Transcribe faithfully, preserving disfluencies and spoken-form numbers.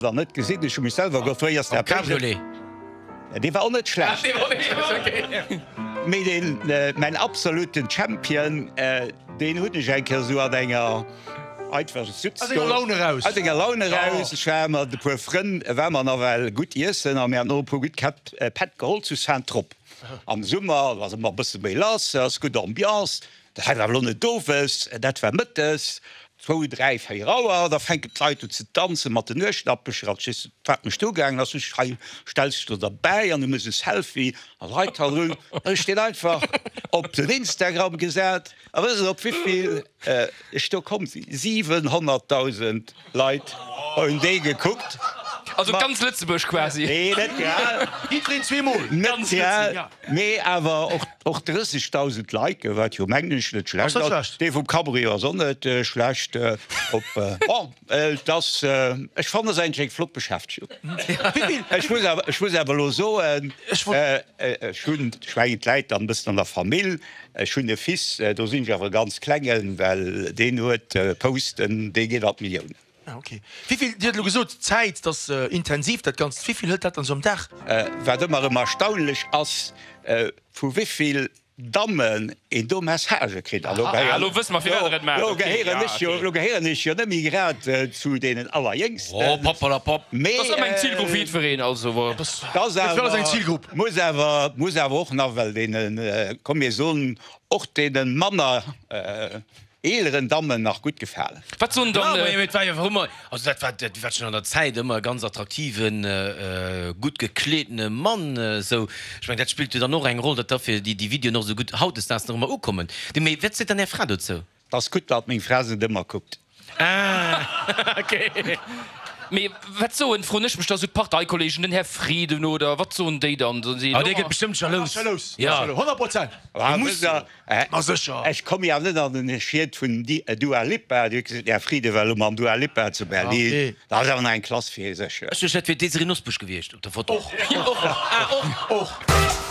war net gesinn ich mich selber goiers der Cabriolet. Die war auch net schlecht. Mit den äh, mein absoluten Champion äh, den hun enker so ennger Laune raus Laune de pu Fren wärmer na well gut Issen am no gut Pet geholt zu Centrop. Am Summer was immer bis méi lass ass gut Ambiance, Dat hat lonne doofes, dat vermëttes. Zwo drei Rauer, da fenke Kleit ze danszen mat den Nøchnappech stogang stelst du dabei an du muss es helfi Leiit steet einfach op den Instagram gesät. A op wieviel sto kom siebenhunderttausend Leiit en dé geguckt. Also ganz Lützebusch quasi. Nee, nee awer och dreißigtausend Like wat jo mengglech net schlecht. Dee vum Cabrier sonnet schlecht op das Ech fan der se Flot beschäft. Ech muss awer lo so hun schwgent Leiit an bis an der Famill hun de fis, do sinn awer ganz klengen, well de huet Posten dé geht dat Millioun. Ah, okay. Wieviel Dir du gesot Zeit das äh, intensiv dat ganz wieviel hört dat an so Dach? Äh, immer immer erstaunlich ass äh, vu wieviel Dammen en do mes Herge krit nemi grad zu denen allerjngst Zielgruppe muss awer muss er woch nach well denen kom je so och denen Manner äh, Eeren Dammen nach gut gefallen. Wat so ja, äh, immer also dat war, dat war schon an der Zeit immer ganz attraktiven äh, gut gekletene Mann äh, so ich mein, dat spielte da noch eng Rolle, dat dafür die die Video noch so gut haut ist das noch immer kommen. De wet se dann der Fra dazu? Das gut dat még Frase immer guckt. Ah, okay. Me wat so en fronech becht so Parteikolllegen den Herr Frieden oder wat zo déi dann get bestimmt los. Ja hundert Prozent Ech kom ja net an den Schiet vun du Lippe der Friede well am du Lippe zu Berlin. Da an ein Klasfir sech. fir Nussbusch gewichtcht.